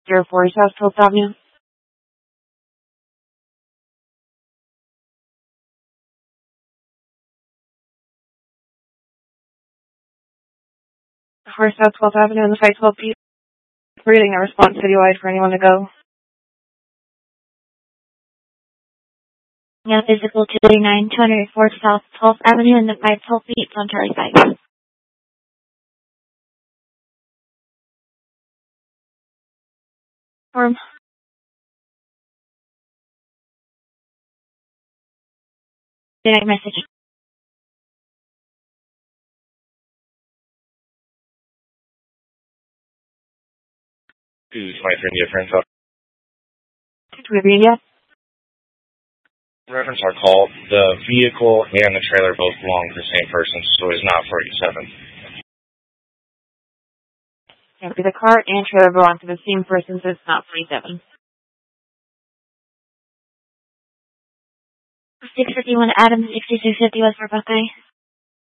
04 South 12th Avenue. For South 12th Avenue and the 512 P. We're getting a response citywide for anyone to go. Yeah, physical 239, 204 South 12th Avenue and the 512 feet on Charlie 5. Form. Direct message. This is 23 India Friends. Do we have India? Reference our call. The vehicle and the trailer both belong to the same person, so it's not 47. The car and trailer belong to the same person, so it's not 47. 651 Adams, 6650 West Buckeye.